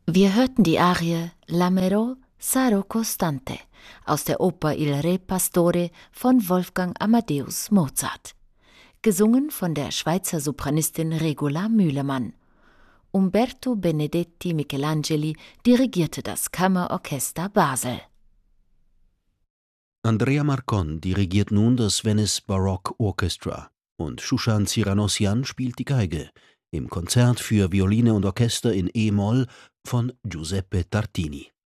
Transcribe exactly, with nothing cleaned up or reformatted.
Wir hörten die Arie L'amero sarò costante aus der Oper Il Re Pastore von Wolfgang Amadeus Mozart, gesungen von der Schweizer Sopranistin Regula Mühlemann. Umberto Benedetti Michelangeli dirigierte das Kammerorchester Basel. Andrea Marcon dirigiert nun das Venice Baroque Orchestra und Shushan Tsiranossian spielt die Geige im Konzert für Violine und Orchester in E-Moll von Giuseppe Tartini.